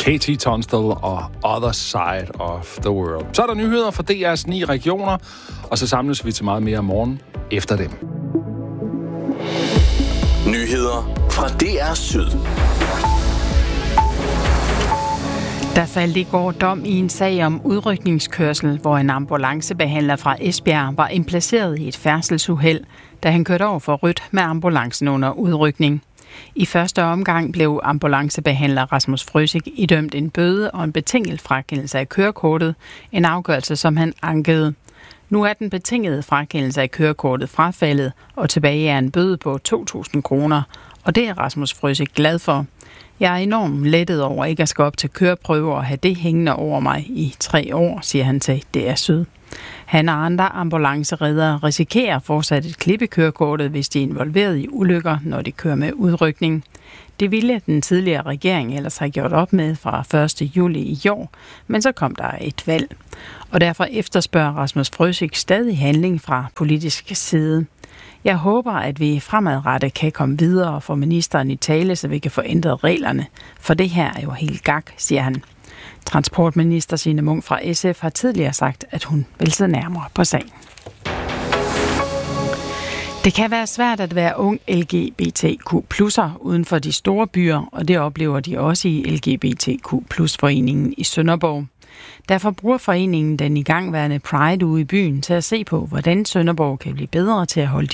KT Tunstall og Other Side of the World. Så er der nyheder fra DR's 9 regioner, og så samles vi til meget mere om morgen efter dem. Nyheder fra DR Syd. Der faldt i går dom i en sag om udrykningskørsel, hvor en ambulancebehandler fra Esbjerg var indplaceret i et færdselsuheld, da han kørte over for rødt med ambulancen under udrykning. I første omgang blev ambulancebehandler Rasmus Frøsig idømt en bøde og en betinget frakendelse af kørekortet, en afgørelse, som han ankede. Nu er den betingede frakendelse af kørekortet frafaldet, og tilbage er en bøde på 2.000 kroner, og det er Rasmus Frøsig glad for. Jeg er enormt lettet over ikke at skal op til køreprøve og have det hængende over mig i 3 år, siger han til DR Syd. Han og andre ambulancereddere risikerer fortsat et klip i kørekortet, hvis de er involveret i ulykker, når de kører med udrykning. Det ville den tidligere regering ellers have gjort op med fra 1. juli i år, men så kom der et valg. Og derfor efterspørger Rasmus Frøsig stadig handling fra politisk side. Jeg håber, at vi fremadrettet kan komme videre og få ministeren i tale, så vi kan få ændret reglerne. For det her er jo helt gak, siger han. Transportminister Signe Munk fra SF har tidligere sagt, at hun vil se nærmere på sagen. Det kan være svært at være ung LGBTQ+'er uden for de store byer, og det oplever de også i LGBTQ+-foreningen i Sønderborg. Derfor bruger foreningen den igangværende Pride ude i byen til at se på, hvordan Sønderborg kan blive bedre til at holde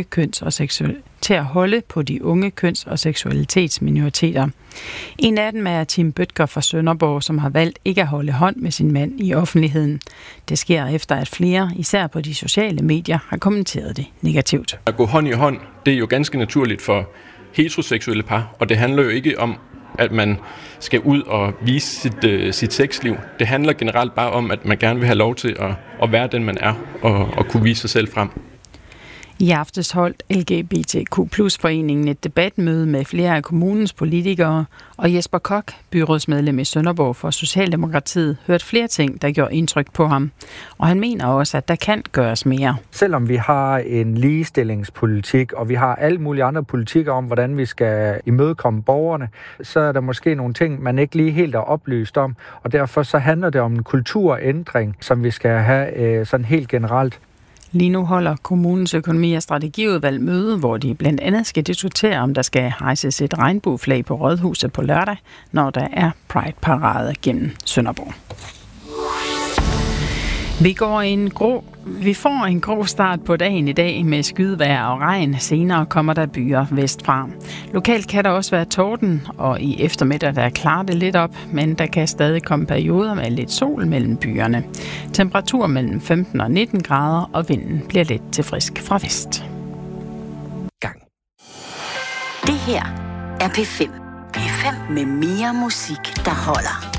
på de unge køns- og seksualitetsminoriteter. En af dem er Tim Bødker fra Sønderborg, som har valgt ikke at holde hånd med sin mand i offentligheden. Det sker efter, at flere, især på de sociale medier, har kommenteret det negativt. At gå hånd i hånd, det er jo ganske naturligt for heteroseksuelle par, og det handler jo ikke om, at man skal ud og vise sit sexliv. Det handler generelt bare om, at man gerne vil have lov til at være den, man er, og kunne vise sig selv frem. I aftes holdt LGBTQ+-foreningen et debatmøde med flere af kommunens politikere, og Jesper Kok, byrådsmedlem i Sønderborg for Socialdemokratiet, hørte flere ting, der gjorde indtryk på ham. Og han mener også, at der kan gøres mere. Selvom vi har en ligestillingspolitik, og vi har alle mulige andre politikker om, hvordan vi skal imødekomme borgerne, så er der måske nogle ting, man ikke lige helt er oplyst om. Og derfor så handler det om en kulturændring, som vi skal have sådan helt generelt. Lige nu holder kommunens økonomi- og strategiudvalg møde, hvor de blandt andet skal diskutere, om der skal hejses et regnbueflag på Rådhuset på lørdag, når der er Pride-parade gennem Sønderborg. Vi får en grå start på dagen i dag med skydevejr og regn. Senere kommer der byer vestfra. Lokalt kan der også være torden, og i eftermiddag der klarer det lidt op, men der kan stadig komme perioder med lidt sol mellem byerne. Temperatur mellem 15 og 19 grader, og vinden bliver let til frisk fra vest. Det her er P5. P5 med mere musik, der holder.